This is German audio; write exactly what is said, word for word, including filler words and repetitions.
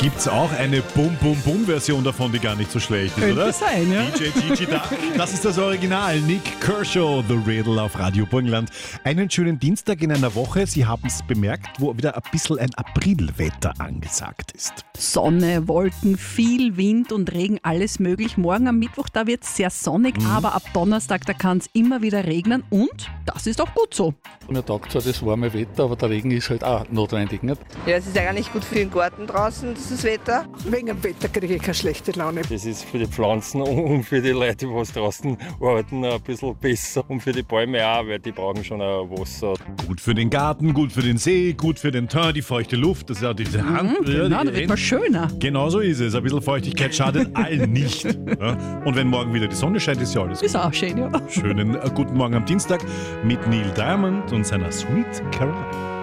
Gibt's auch eine Bum-Bum-Bum-Version davon, die gar nicht so schlecht ist, Könnte oder? sein, ja. D J Gigi Duck, das ist das Original. Nick Kershaw, The Riddle auf Radio Burgenland. Einen schönen Dienstag in einer Woche. Sie haben es bemerkt, wo wieder ein bisschen ein Aprilwetter angesagt ist. Sonne, Wolken, viel Wind und Regen, alles möglich. Morgen am Mittwoch, da wird es sehr sonnig, mhm. aber ab Donnerstag, da kann es immer wieder regnen und das ist auch gut so. Mir taugt zwar das warme Wetter, aber der Regen ist halt auch notwendig. Nicht? Ja, es ist eigentlich gut für den Garten draußen, dieses Wetter. Wegen dem Wetter kriege ich keine schlechte Laune. Das ist für die Pflanzen und für die Leute, die was draußen arbeiten, ein bisschen besser. Und für die Bäume auch, weil die brauchen schon auch Wasser. Gut für den Garten, gut für den See, gut für den Teint, die feuchte Luft. Das ist ja diese Hand. Mhm, genau, da wird man schöner. Genau so ist es. Ein bisschen Feuchtigkeit schadet allen nicht. Ja? Und wenn morgen wieder die Sonne scheint, ist ja alles gut. Ist auch schön, ja. Schönen äh, guten Morgen am Dienstag mit Neil Diamond und seiner Sweet Caroline.